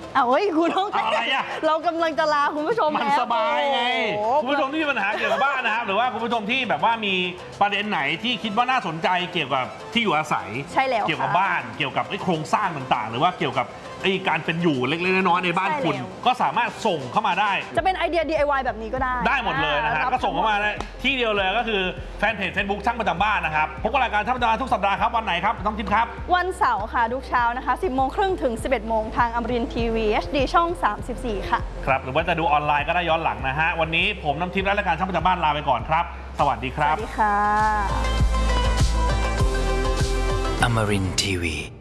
เฮ้ยคุณน้องอะไรอ่ะเรากำลังจะลาคุณผู้ชมมันสบายไงคุณผู้ชมที่มีปัญหาเกี่ยวกับบ้านนะครับหรือว่าคุณผู้ชมที่แบบว่ามีประเด็นไหนที่คิดว่าน่าสนใจเกี่ยวกับที่อยู่อาศัยใช่แล้วเกี่ยวกับบ้านเกี่ยวกับโครงสร้างต่างๆ หรือว่าเกี่ยวกับการเป็นอยู่เล็กๆน้อยๆในบ้านคุณก็สามารถส่งเข้ามาได้จะเป็นไอเดีย DIY แบบนี้ก็ได้หมดเลยนะฮะก็ส่งเข้ามาได้ที่เดียวเลยก็คือแฟนเพจ Facebook ช่างประจำบ้านนะครับพบกับรายการช่างประจำบ้านทุกสัปดาห์ครับวันไหนครับน้องทิพย์ครับวันเสาร์ค่ะทุกเช้านะคะ 10:30 ถึง 11 โมงทางอมรินทร์ทีวี HD ช่อง 34 ค่ะครับหรือว่าจะดูออนไลน์ก็ได้ย้อนหลังนะฮะวันนี้ผมน้ำทิพย์และรายการช่างประจำบ้านลาไปก่อนครับสวัสดีครับสวัสดีค่ะ Amarin Tiwi